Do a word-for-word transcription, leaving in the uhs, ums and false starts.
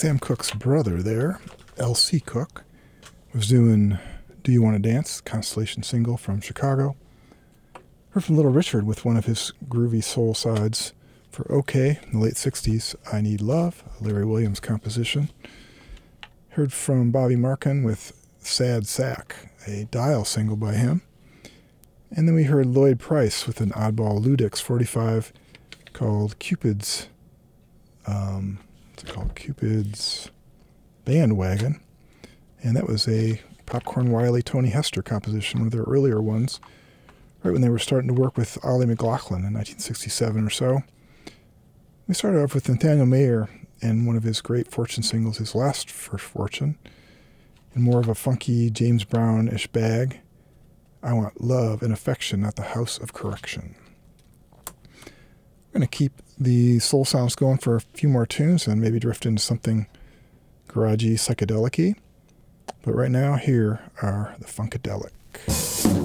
Sam Cooke's brother there, L C Cooke, was doing Do You Want to Dance, Constellation single from Chicago. Heard from Little Richard with one of his groovy soul sides for OK in the late sixties, I Need Love, a Larry Williams composition. Heard from Bobby Markin with Sad Sack, a Dial single by him. And then we heard Lloyd Price with an oddball Ludix forty-five called Cupid's, um, what's it called? Cupid's Bandwagon. And that was a Popcorn Wiley Tony Hester composition, one of their earlier ones, right when they were starting to work with Ollie McLaughlin in nineteen sixty-seven or so. We started off with Nathaniel Mayer and one of his great Fortune singles, his last for Fortune, in more of a funky James Brown-ish bag. I Want Love and Affection, Not the House of Correction. We're going to keep the soul sounds going for a few more tunes and maybe drift into something garagey, psychedelic-y. But right now, here are the Funkadelic.